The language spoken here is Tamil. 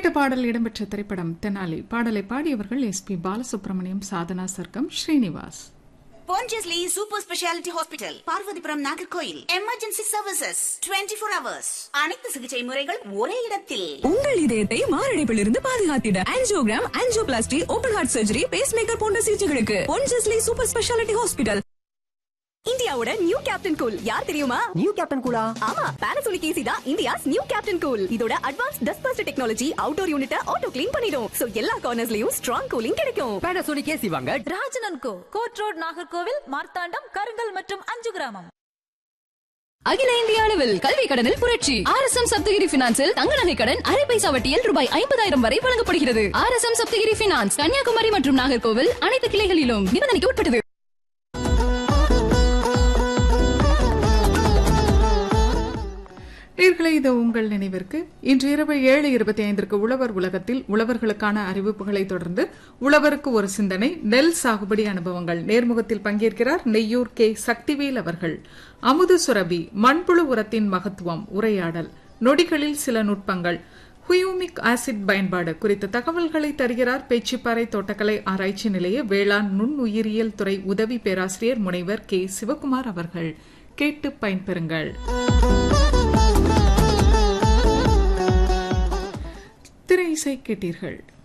கேட்ட பாடல் இடம்பெற்ற திரைப்படம் தெனாலி. பாடலை பாடியவர்கள் எஸ்பி பாலசுப்ரமணியம், சாதனா சர்க்கம், Srinivas. Pondicherry Super Speciality Hospital, Parvathipuram, Nagercoil. Emergency services 24 hours. அனைத்து சிகிச்சை முறைகள் ஒரே இடத்தில். உங்கள் இதயத்தை மாரடைப்பிலிருந்து பாதுகாத்திட angiogram, angioplasty, open heart surgery, base maker போன்ற சிகிச்சைகளுக்கு Pondicherry Super Speciality Hospital. இந்தியாவோட நியூ கேப்டன் கூல் யார் தெரியுமா? நியூ கேப்டன் கூலா? ஆமா, Panasonic AC தான் இந்தியாஸ் நியூ கேப்டன் கூல். இதோட advance dust first technology outdoor யூனிட்ட auto clean பண்ணிடும். சோ எல்லா கார்னர்ஸ்லயும் ஸ்ட்ராங் கூலிங் கிடைக்கும். Panasonic AC வாங்க. ராஜன் & கோ, கோட் ரோட், நாகர்கோவில், மார்த்தாண்டம், கருங்கல் மற்றும் 5 கிராமம். அகில இந்திய அளவில் கல்வி கடனில் புரட்சி. RSM சப்தகிரி பினான்சில் தங்க நகை கடன் அரை பைசா வட்டியில் ரூபாய் 50,000 வரை வழங்கப்படுகிறது. RSM சப்தகிரி பினான்ஸ் கன்னியாகுமரி மற்றும் நாகர்கோவில் அனைத்து கிளைகளிலும் நிபந்தனைக்கு உட்பட்டது. நேயர்களே, இது உங்கள் நினைவிற்கு. இன்று இரவு 7:25 உழவர் உலகத்தில் உழவர்களுக்கான அறிவிப்புகளை தொடர்ந்து உழவருக்கு ஒரு சிந்தனை, நெல் சாகுபடி அனுபவங்கள். நேர்முகத்தில் பங்கேற்கிறார் நெய்யூர் கே. சக்திவேல் அவர்கள். அமுது சுரபி, மண்புழு உரத்தின் மகத்துவம், உரையாடல், நொடிகளில் சில நுட்பங்கள், ஹுயூமிக் ஆசிட் பயன்பாடு குறித்த தகவல்களை தருகிறார் பேச்சிப்பாறை தோட்டக்கலை ஆராய்ச்சி நிலைய வேளாண் நுண்ணுயிரியல் துறை உதவி பேராசிரியர் முனைவர் கே. சிவகுமார் அவர்கள். கேட்டு பயன்பெறுங்கள். திரை இசை கேட்டீர்கள்.